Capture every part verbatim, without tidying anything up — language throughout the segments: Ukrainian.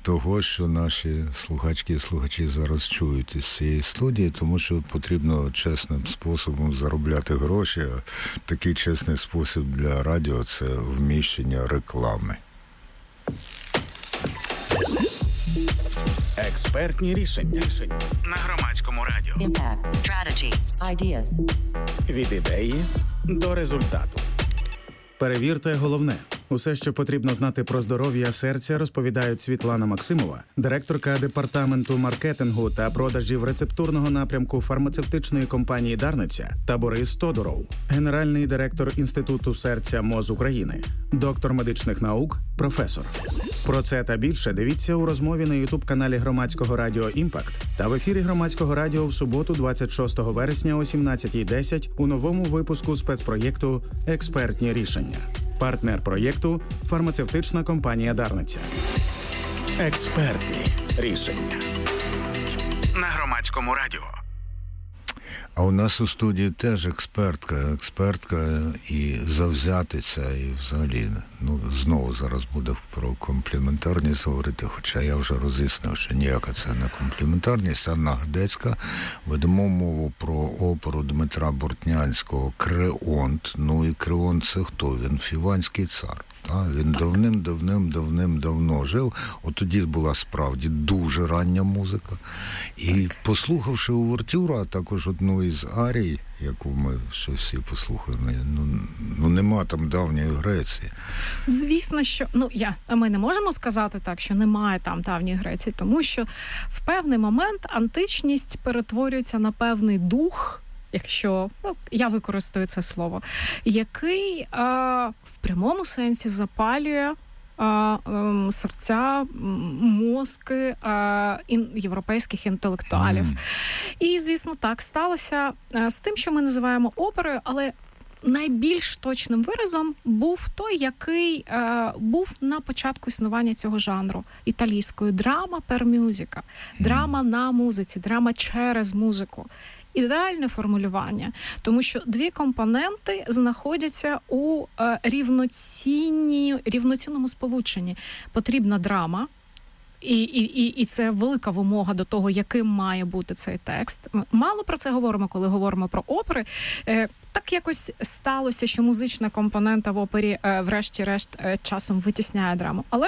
того, що наші слухачки і слухачі зараз чують із цієї студії, тому що потрібно чесним способом заробляти гроші, а такий чесний спосіб для радіо – це вміщення реклами. Експертні рішення. рішення на Громадському радіо. Impact. Strategy. Ideas. Від ідеї до результату. Перевірте головне. Усе, що потрібно знати про здоров'я серця, розповідають Світлана Максимова, директорка департаменту маркетингу та продажів рецептурного напрямку фармацевтичної компанії «Дарниця», та Борис Тодуров, генеральний директор Інституту серця МОЗ України, доктор медичних наук, професор. Про це та більше дивіться у розмові на ютуб-каналі Громадського радіо «Імпакт» та в ефірі Громадського радіо в суботу двадцять шостого вересня о сімнадцятій десять у новому випуску спецпроєкту «Експертні рішення». Партнер проєкту – фармацевтична компанія «Дарниця». Експертні рішення на Громадському радіо. А у нас у студії теж експертка, експертка і завзятиця, і взагалі, ну, знову зараз буде про компліментарність говорити, хоча я вже роз'яснив, що ніяка це не компліментарність. Анна Гадецька. Ведемо мову про оперу Дмитра Бортнянського «Креонт». Ну і Креонт – це хто? Він фіванський цар. А, він давним-давним-давним-давно жив. От тоді була справді дуже рання музика. І послухавши увертюру, а також одну із арій, яку ми ще всі послухали, ну, ну нема там давньої Греції. Звісно, що, ну, я, ми не можемо сказати так, що немає там давньої Греції, тому що в певний момент античність перетворюється на певний дух, якщо, ну, я використаю це слово, який а, в прямому сенсі запалює а, а, серця, мозки а, ін, європейських інтелектуалів. Mm. І, звісно, так сталося а, з тим, що ми називаємо оперою, але найбільш точним виразом був той, який е, був на початку існування цього жанру італійської драма per musica, драма mm. на музиці, драма через музику. Ідеальне формулювання, тому що дві компоненти знаходяться у е, рівноцінні, рівноцінному сполученні. Потрібна драма, і, і, і, і це велика вимога до того, яким має бути цей текст. Ми мало про це говоримо, коли говоримо про опери. Е, так якось сталося, що музична компонента в опері е, врешті-решт е, часом витісняє драму. Але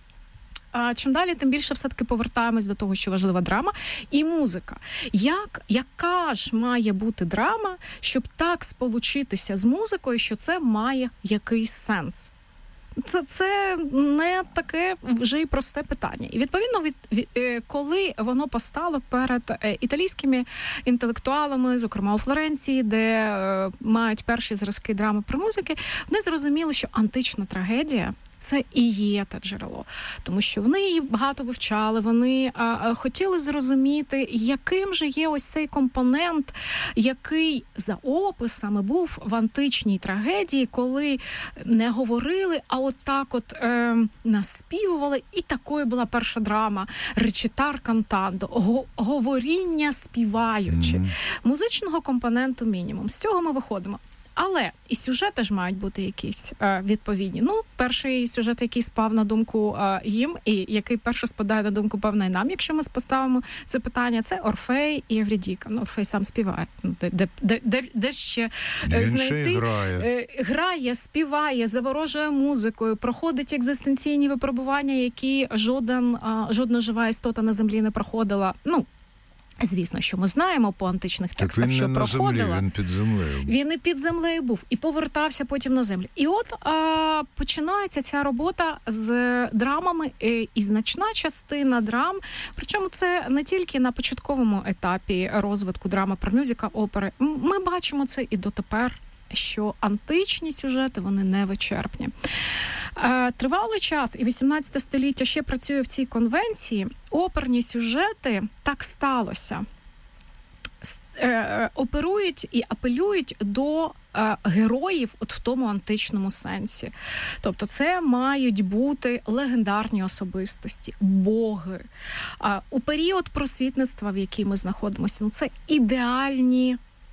А чим далі, тим більше все-таки повертаємось до того, що важлива драма і музика. Як, яка ж має бути драма, щоб так сполучитися з музикою, що це має якийсь сенс? Це, це не таке вже й просте питання. І, відповідно, від, від, коли воно постало перед італійськими інтелектуалами, зокрема у Флоренції, де е, мають перші зразки драми про музики, вони зрозуміли, що антична трагедія – це і є те джерело. Тому що вони її багато вивчали, вони а, а, хотіли зрозуміти, яким же є ось цей компонент, який за описами був в античній трагедії, коли не говорили, а от так от е, наспівували. І такою була перша драма «Речитар кантандо», го, говоріння співаючи. Mm-hmm. Музичного компоненту мінімум. З цього ми виходимо. Але і сюжети ж мають бути якісь е, відповідні. Ну, перший сюжет, який спав на думку е, їм, і який перше спадає на думку, певно, і нам, якщо ми поставимо це питання, це Орфей і Евридіка. Ну, Орфей сам співає. Ну, де, де, де, де, де ще е, знайти? Грає. Е, грає, співає, заворожує музикою, проходить екзистенційні випробування, які жоден, е, жодна жива істота на землі не проходила. Ну, звісно, що ми знаємо по античних текстах, що проходила. Так він не на землі, він під землею. Він і під землею був, і повертався потім на землю. І от а, починається ця робота з драмами, і, і значна частина драм, причому це не тільки на початковому етапі розвитку драми про мюзика, опери. Ми бачимо це і дотепер, що античні сюжети, вони не вичерпні. Е, тривалий час, і вісімнадцяте століття ще працює в цій конвенції, оперні сюжети, так сталося, е, оперують і апелюють до е, героїв от в тому античному сенсі. Тобто це мають бути легендарні особистості, боги. Е, у період просвітництва, в якій ми знаходимося, ну, це ідеальні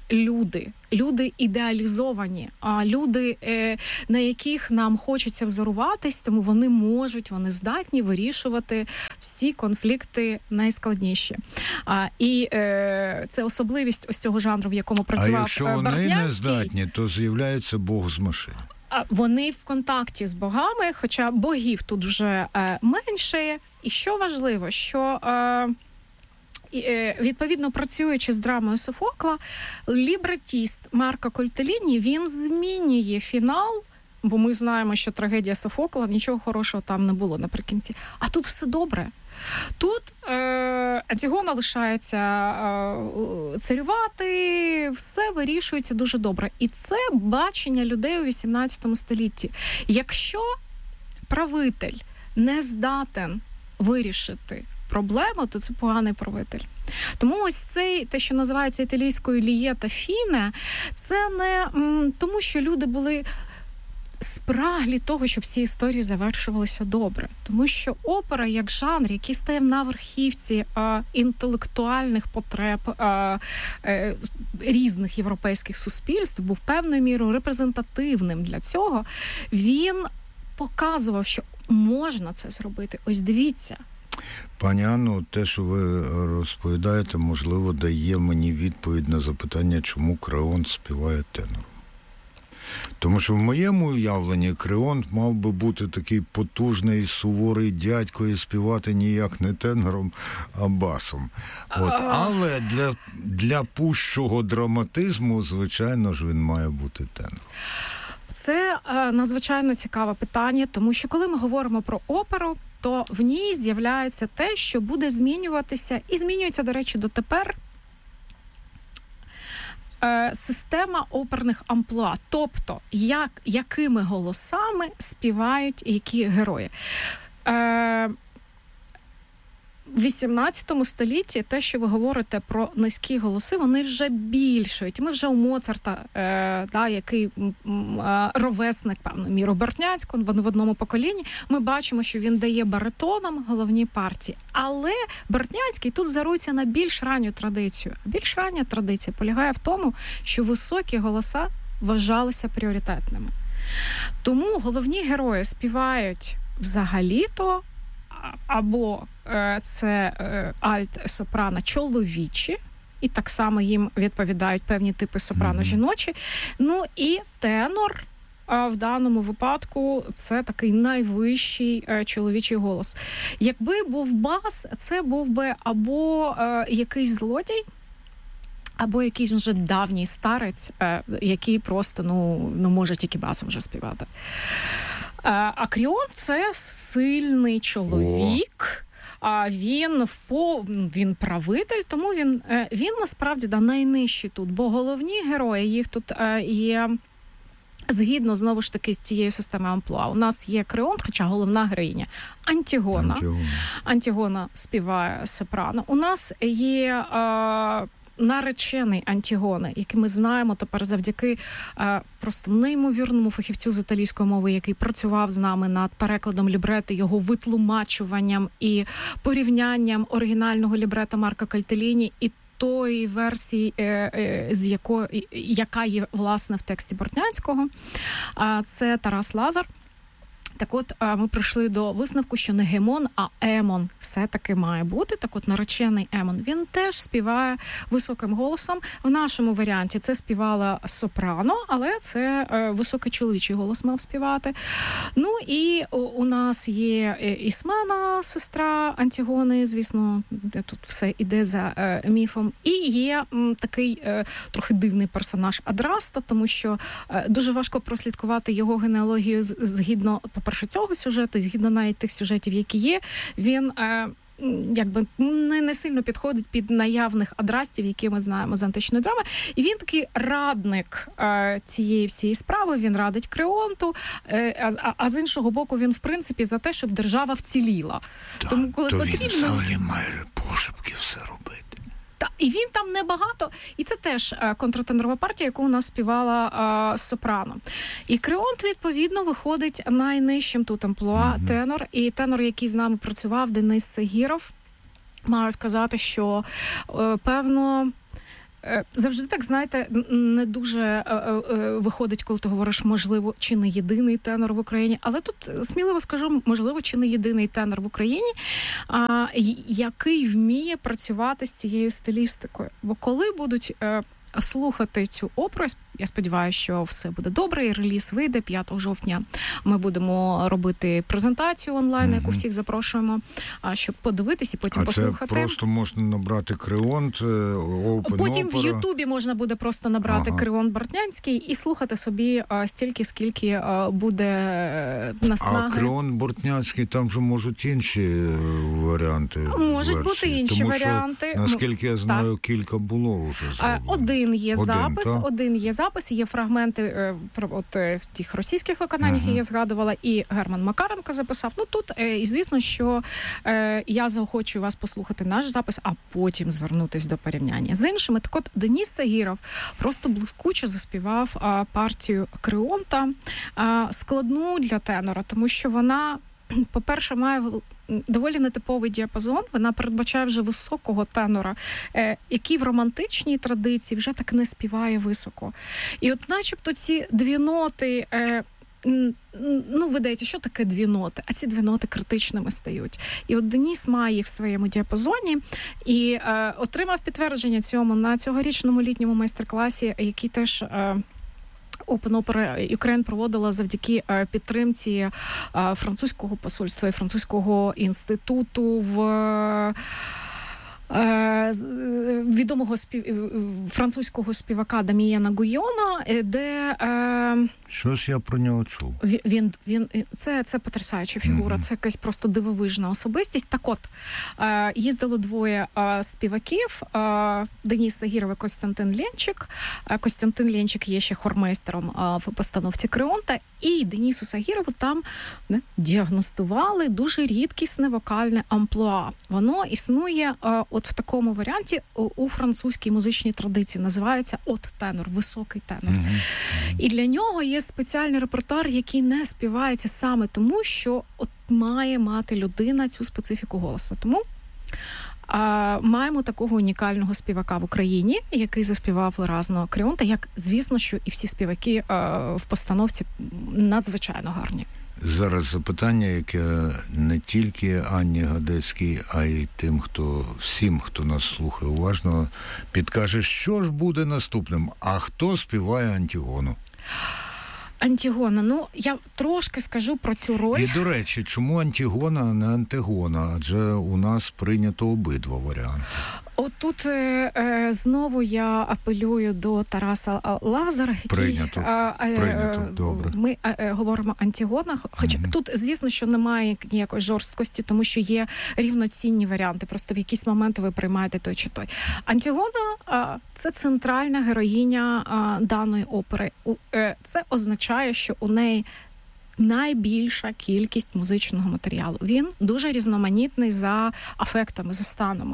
люди. Люди ідеалізовані, а люди, е, на яких нам хочеться взоруватись, тому вони можуть, вони здатні вирішувати всі конфлікти найскладніші. А, і е, це особливість ось цього жанру, в якому працював Бартнянський. А якщо вони не здатні, то з'являється Бог з машини. Вони в контакті з богами, хоча богів тут вже е, менше. І що важливо, що... Е, відповідно, працюючи з драмою Софокла, лібретіст Марко Кольтеліні, він змінює фінал, бо ми знаємо, що трагедія Софокла, нічого хорошого там не було наприкінці. А тут все добре. Тут е, Антигона лишається е, царювати, все вирішується дуже добре. І це бачення людей у вісімнадцятому столітті. Якщо правитель не здатен вирішити проблему, то це поганий правитель. Тому ось цей, те, що називається італійською лієта фіне, це не м, тому, що люди були спраглі того, щоб всі історії завершувалися добре. Тому що опера, як жанр, який стає на верхівці а, інтелектуальних потреб а, а, різних європейських суспільств, був певною мірою репрезентативним для цього, він показував, що можна це зробити. Ось дивіться. Пані Анно, те, що ви розповідаєте, можливо, дає мені відповідь на запитання, чому Креонт співає тенором. Тому що в моєму уявленні Креонт мав би бути такий потужний, суворий дядько і співати ніяк не тенором, а басом. От. Але для, для пущого драматизму, звичайно ж, він має бути тенором. Це е, надзвичайно цікаве питання, тому що коли ми говоримо про оперу, то в ній з'являється те, що буде змінюватися, і змінюється, до речі, дотепер, е, система оперних амплуа. Тобто, як, якими голосами співають які герої. Е, В вісімнадцятому столітті те, що ви говорите про низькі голоси, вони вже більшують. Ми вже у Моцарта, е, да, який е, ровесник, певно, міру Бартнянського, в одному поколінні, ми бачимо, що він дає баритонам головні партії. Але Бартнянський тут взорується на більш ранню традицію. А більш рання традиція полягає в тому, що високі голоса вважалися пріоритетними. Тому головні герої співають взагалі-то або це альт-сопрано чоловічі, і так само їм відповідають певні типи сопрано жіночі. Ну і тенор в даному випадку це такий найвищий чоловічий голос. Якби був бас, це був би або якийсь злодій, або якийсь вже давній старець, який просто ну, ну може тільки басом вже співати. А Креонт – це сильний чоловік, а він впо... він правитель, тому він, він насправді да, найнижчий тут, бо головні герої, їх тут є згідно, знову ж таки, з цією системою амплуа. У нас є Креонт, хоча головна героїня Антигона. Антигона, Антигона співає сопрано. У нас є а, наречений Антигони, який ми знаємо тепер завдяки а, просто неймовірному фахівцю з італійської мови, який працював з нами над перекладом лібрети, його витлумачуванням і порівнянням оригінального лібрета Марко Кольтеліні і тої версії, з якої, яка є, власне, в тексті Бортнянського. Це Тарас Лазар. Так от, ми прийшли до висновку, що не Гемон, а Емон все-таки має бути. Так от, наречений Емон, він теж співає високим голосом. В нашому варіанті це співала сопрано, але це високий чоловічий голос мав співати. Ну і у нас є Ісмена, сестра Антигони, звісно, тут все іде за міфом. І є такий трохи дивний персонаж Адраста, тому що дуже важко прослідкувати його генеалогію згідно, по-перше, цього сюжету, згідно навіть тих сюжетів, які є, він е, якби не, не сильно підходить під наявних адрастів, які ми знаємо з античної драми. І він такий радник е, цієї всієї справи, він радить Креонту, е, а, а з іншого боку він, в принципі, за те, щоб держава вціліла. Да, тому, коли то потрібно... він взагалі має пошепки все робити. Та, і він там небагато. І це теж е, контртенорова партія, яку у нас співала е, сопрано. І Креонт, відповідно, виходить найнижчим тут амплуа mm-hmm. тенор. І тенор, який з нами працював, Денис Сегіров, маю сказати, що, е, певно, Завжди так, знаєте, не дуже виходить, коли ти говориш, можливо, чи не єдиний тенор в Україні, але тут сміливо скажу, можливо, чи не єдиний тенор в Україні, який вміє працювати з цією стилістикою. Бо коли будуть слухати цю оперу, я сподіваюся, що все буде добре, і реліз вийде п'ятого жовтня. Ми будемо робити презентацію онлайн, mm-hmm. яку всіх запрошуємо, щоб подивитись і потім а послухати. А це просто можна набрати Креонт, Open Потім Opera. В Ютубі можна буде просто набрати ага. Креонт Бортнянський і слухати собі стільки, скільки буде наснаги. А Креонт Бортнянський, там же можуть інші варіанти. Можуть версії. бути інші Тому варіанти. Що, наскільки я знаю, так. кілька було вже зроблено. Один є один, запис, та? один є запис, є фрагменти от, в тих російських виконаннях, які uh-huh. я згадувала, і Герман Макаренко записав. Ну тут, і звісно, що е, я заохочую вас послухати наш запис, а потім звернутись до порівняння з іншими. Так от Деніс Сагіров просто блискуче заспівав а, партію Креонта, а, складну для тенора, тому що вона, по-перше, має доволі нетиповий діапазон, вона передбачає вже високого тенора, е, який в романтичній традиції вже так не співає високо. І от начебто ці дві ноти, е, ну, видається, що таке дві ноти? А ці дві ноти критичними стають. І от Деніс має їх в своєму діапазоні і е, отримав підтвердження цьому на цьогорічному літньому майстер-класі, який теж... Е, Open Opera Ukraine проводила завдяки підтримці французького посольства і французького інституту в відомого спів... французького співака Дамієна Гуйона, де... Щось я про нього чув. Він, він, це, це потрясаюча фігура, mm-hmm. це якась просто дивовижна особистість. Так от, їздило двоє співаків, Деніс Сагіров і Костянтин Ленчик. Костянтин Ленчик є ще хормейстером в постановці Креонта, і Денісу Сагірову там не, діагностували дуже рідкісне вокальне амплуа. Воно існує от в такому варіанті у французькій музичній традиції. Називається от-тенор, високий тенор. Mm-hmm. І для нього є спеціальний репертуар, який не співається саме тому, що от має мати людина цю специфіку голосу. Тому а, маємо такого унікального співака в Україні, який заспівав виразно Креонта, як, звісно, що і всі співаки а, в постановці надзвичайно гарні. Зараз запитання, яке не тільки Анні Гадецькій, а й тим, хто всім, хто нас слухає уважно, підкаже, що ж буде наступним. А хто співає Антігону? Антігона. Ну, я трошки скажу про цю роль. І, до речі, чому Антігона, а не Антигона? Адже у нас прийнято обидва варіанти. Отут е, знову я апелюю до Тараса Лазара, який... Прийнято. А, е, Прийнято. Добре. Ми е, говоримо Антігона, хоча mm-hmm. тут, звісно, що немає ніякої жорсткості, тому що є рівноцінні варіанти. Просто в якісь моменти ви приймаєте той чи той. Антігона а, – це центральна героїня а, даної опери. У, е, це означає, що у неї найбільша кількість музичного матеріалу. Він дуже різноманітний за афектами, за станами.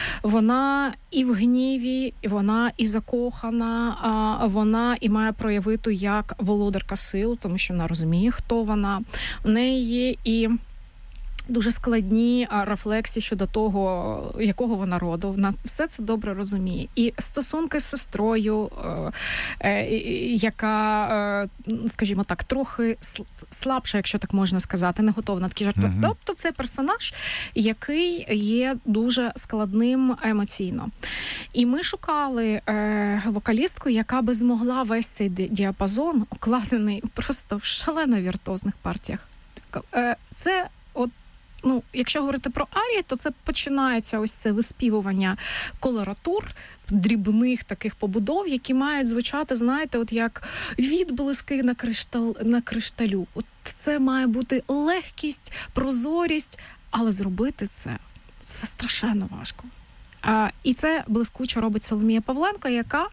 Вона і в гніві, і вона і закохана, а вона і має проявити як володарка сил, тому що вона розуміє, хто вона. У неї є і дуже складні рефлексії щодо того, якого вона роду. Вона все це добре розуміє. І стосунки з сестрою, е, е, яка, е, скажімо так, трохи слабша, якщо так можна сказати, не готова на такі жарти. Uh-huh. Тобто це персонаж, який є дуже складним емоційно. І ми шукали е, вокалістку, яка би змогла весь цей діапазон, окладений просто в шалено віртуозних партіях. Е, це от Ну, якщо говорити про арії, то це починається ось це виспівування колоратур, дрібних таких побудов, які мають звучати, знаєте, от як відблиски на криштал, на кришталю. От це має бути легкість, прозорість, але зробити це, це страшенно важко. А, і це блискуче робить Соломія Павленко, яка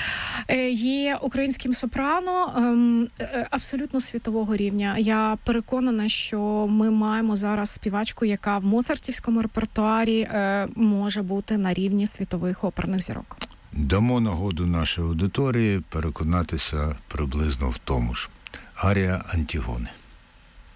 є українським сопрано абсолютно світового рівня. Я переконана, що ми маємо зараз співачку, яка в моцартівському репертуарі може бути на рівні світових оперних зірок. Дамо нагоду нашій аудиторії переконатися приблизно в тому ж. Арія Антігони.